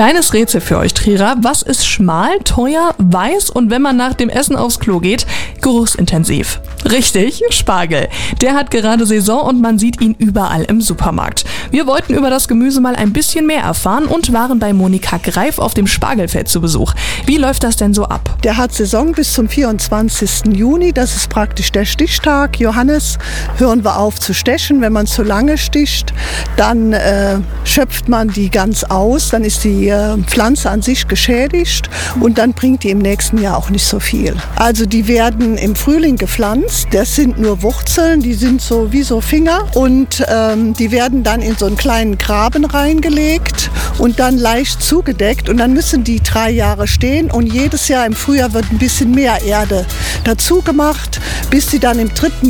Kleines Rätsel für euch, Trierer. Was ist schmal, teuer, weiß und wenn man nach dem Essen aufs Klo geht, geruchsintensiv? Richtig, Spargel. Der hat gerade Saison und man sieht ihn überall im Supermarkt. Wir wollten über das Gemüse mal ein bisschen mehr erfahren und waren bei Monika Greif auf dem Spargelfeld zu Besuch. Wie läuft das denn so ab? Der hat Saison bis zum 24. Juni, das ist praktisch der Stichtag. Johannes, hören wir auf zu stechen. Wenn man zu lange sticht, dann schöpft man die ganz aus, dann ist die Pflanze an sich geschädigt und dann bringt die im nächsten Jahr auch nicht so viel. Also die werden im Frühling gepflanzt, das sind nur Wurzeln, die sind so wie so Finger und die werden dann in so einen kleinen Graben reingelegt und dann leicht zugedeckt und dann müssen die 3 Jahre stehen und jedes Jahr im Frühjahr wird ein bisschen mehr Erde dazu gemacht, bis sie dann im 3.